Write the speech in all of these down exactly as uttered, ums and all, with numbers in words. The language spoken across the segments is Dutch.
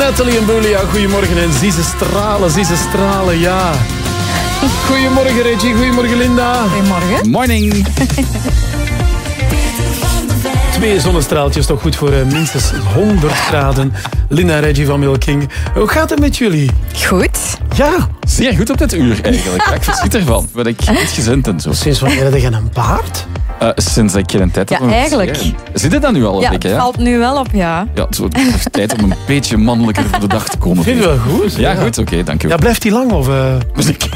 Nathalie en Bulia, goedemorgen. En zie ze stralen, zie ze stralen, ja. Goedemorgen Reggie, goedemorgen Linda. Goedemorgen. Morning. Twee zonnestraaltjes, toch goed voor uh, minstens honderd graden. Linda en Reggie van Milking. Hoe gaat het met jullie? Goed. Ja. Zeer goed op dit uur eigenlijk. Ja, ik verschiet ervan. Ben ik niet gezind en zo. Sinds wanneer heb je een baard? Uh, sinds dat ik geen tijd heb. Ja, eigenlijk. Zit het dan nu al een Ja, beetje? het Ja, valt nu wel op, ja. ja, het is tijd om een beetje mannelijker voor de dag te komen. Vind je wel goed? Ja, goed. Oké, okay, dank u. Ja, blijft die lang of... Uh... Dus ik...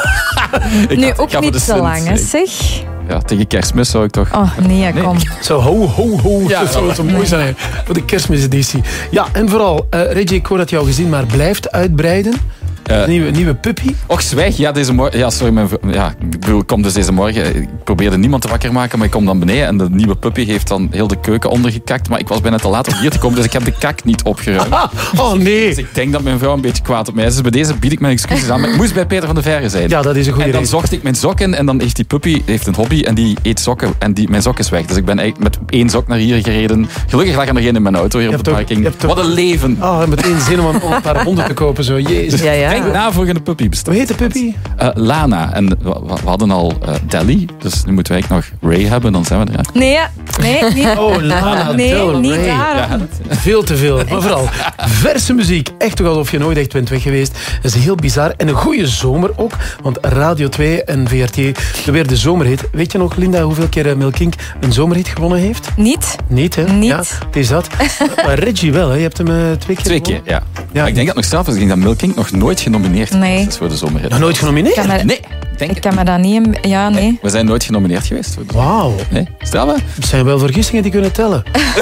ik nu ga, ook ik ga niet te lang, hè, zeg. Ja, tegen Kerstmis zou ik toch... Oh, nee, Nee. kom. Zo, ho, ho, ho. Ja, dat zou ja. zo mooi zijn voor de kerstmiseditie. Ja, en vooral, uh, Reggie, ik hoor dat jouw gezin maar blijft uitbreiden. Uh, Nieuwe, nieuwe puppy. Och, zwijg. Ja, deze morgen... Ja, sorry. Mijn, v- ja, ik bedoel, ik kom dus deze morgen... Ik probeerde niemand te wakker maken, maar ik kom dan beneden en de nieuwe puppy heeft dan heel de keuken ondergekakt. Maar ik was bijna te laat om hier te komen, dus ik heb de kak niet opgeruimd. Ah, oh nee. Dus ik denk dat mijn vrouw een beetje kwaad op mij is. Dus bij deze bied ik mijn excuses aan. Maar ik moest bij Peter van de Verre zijn. Ja, dat is een goede En dan reden. zocht ik mijn sokken en dan heeft die puppy heeft een hobby en die eet sokken en die, mijn sok is weg. Dus ik ben eigenlijk met één sok naar hier gereden. Gelukkig lag er nog één in mijn auto hier Je op de hebt toch- parking. je hebt toch- Wat een leven. Ah, oh, meteen zin om een paar honden te kopen. Zo. Jezus. Ja, ja. Denk na voor een puppy Hoe besteld. heet de puppy? Uh, Lana. En we, we hadden al uh, Delhi, dus nu moeten wij eigenlijk nog Ray hebben, dan zijn we er. Nee, nee, niet. Oh, Lana Nee, Del niet Rey. daarom. Veel te veel. Maar vooral verse muziek. Echt toch alsof je nooit echt bent weg geweest. Dat is heel bizar. En een goede zomer ook. Want Radio twee en V R T, weer de zomerhit. Weet je nog, Linda, hoeveel keer uh, Milkink een zomerhit gewonnen heeft? Niet. Niet, hè? Niet. Ja, het is dat. Maar Reggie wel, hè? Je hebt hem uh, twee keer Twee keer, gewonnen. ja. Ja. Maar ik denk dat het nog straf is. Ik denk dat Milking nog nooit genomineerd Nee. is voor de zomerhit. Nog nooit genomineerd? Ik kan me, Nee, denk ik kan me dat niet... in- Ja, nee. We zijn nooit genomineerd geweest. Voor de... Wauw. Nee? Straf, hè? Het zijn wel vergissingen die kunnen tellen.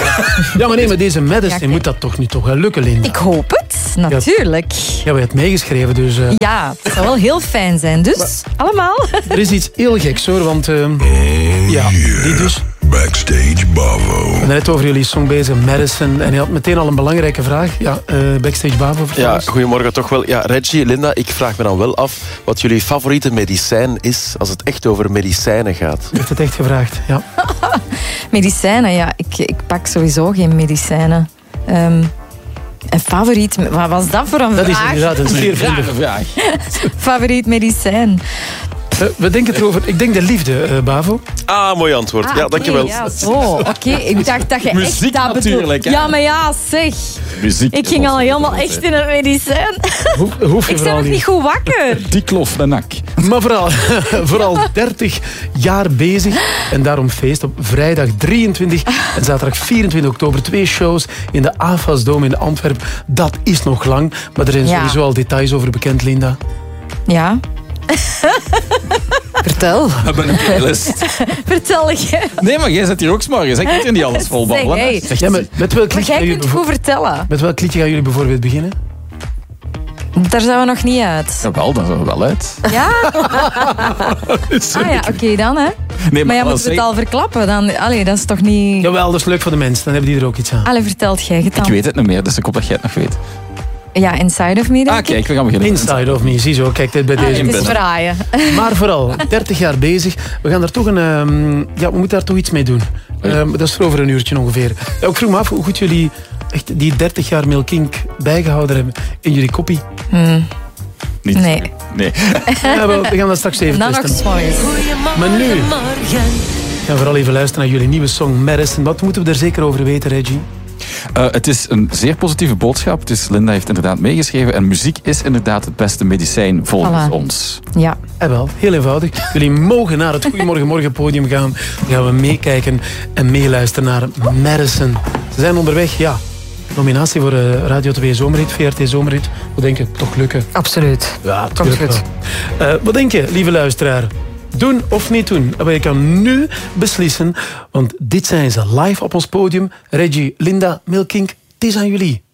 Ja, maar nee, maar deze Madison Ja, kijk. moet dat toch niet toch wel lukken, Linda? Ik hoop het, natuurlijk. Ja, we hebben meegeschreven, dus... uh, Ja, het zou wel heel fijn zijn. Dus, allemaal. er is iets heel geks, hoor, want... uh, ja, die dus... Backstage Bavo. We zijn net over jullie song bezig, Madison. En je had meteen al een belangrijke vraag. Ja, uh, Backstage Bavo, vertel Ja, eens. goedemorgen toch wel. Ja, Reggie, Linda, ik vraag me dan wel af wat jullie favoriete medicijn is als het echt over medicijnen gaat. Je hebt het echt gevraagd, ja. Medicijnen, ja. Ik, ik pak sowieso geen medicijnen. Um, een favoriet... Wat was dat voor een Dat is vraag? inderdaad een zeer Rare vriendelijk. vraag. Favoriet medicijn. Uh, we denken erover. Ik denk de liefde, uh, Bavo. Ah, mooi antwoord. Ah, ja, oké, dankjewel. Ja, zo. Oké, ik dacht dat je Muziek echt dat bedoelt. natuurlijk, hè. Ja, maar ja, zeg. Muziek Ik is ging al ons helemaal grote echt in het medicijn. Ho hoef je Ik ben vooral nog niet goed wakker. Die klof de nak. Maar vooral, vooral dertig jaar bezig. En daarom feest op vrijdag drieëntwintig en zaterdag vierentwintig oktober. Twee shows in de A F A S Dome in Antwerpen. Dat is nog lang. Maar er zijn Ja. sowieso al details over bekend, Linda. Ja. Vertel. We hebben een playlist. Vertel je. Nee, maar jij zit hier ook 's morgens. Ik moet er niet alles vol Zeg, babbelen. hey. Zeg, Ja, maar met welk Maar liedje, jij gaan jullie kunt bevo- goed vertellen. met welk liedje gaan jullie bijvoorbeeld beginnen? Daar zijn we nog niet uit. Jawel, dat zijn we wel uit. Ja? Ah ja, oké dan, hè. Nee, Maar ja, als moeten we ik- het al verklappen? Dan, allee, dat is toch niet... Jawel, dat is leuk voor de mensen. Dan hebben die er ook iets aan. Allee, vertelt jij het dan? Ik weet het niet meer, dus ik hoop dat jij het nog weet. Ja, Inside of Me, denk Ah, ik. kijk, we gaan beginnen. Inside of Me, ziezo. Kijk, dit bij Ah, deze. het is binnen. fraaien. Maar vooral, dertig jaar bezig. We gaan daar toch een... ehm, ja, we moeten daar toch iets mee doen. Ehm, dat is voor over een uurtje ongeveer. Ja, ik vroeg me af hoe goed jullie echt die dertig jaar Milkink bijgehouden hebben in jullie koppie. Niet. Nee. Nee. Ja, wel, we gaan dat straks even En dan nog testen. s'morgens. Maar nu gaan we vooral even luisteren naar jullie nieuwe song Madison. Wat moeten we er zeker over weten, Reggie? Uh, het is een zeer positieve boodschap. Dus Linda heeft inderdaad meegeschreven. En muziek is inderdaad het beste medicijn volgens Voilà. ons. Ja. Eh wel, heel eenvoudig. Jullie mogen naar het Goedemorgen Morgen podium gaan. Dan gaan we meekijken en meeluisteren naar Madison. Ze zijn onderweg, ja. Nominatie voor uh, Radio twee Zomerhit, V R T Zomerhit. Wat denk je? Toch lukken? Absoluut. Ja, komt goed. Uh, wat denk je, lieve luisteraar? Doen of niet doen? Maar je kan nu beslissen, want dit zijn ze live op ons podium. Reggie, Linda, Milkink, het is aan jullie.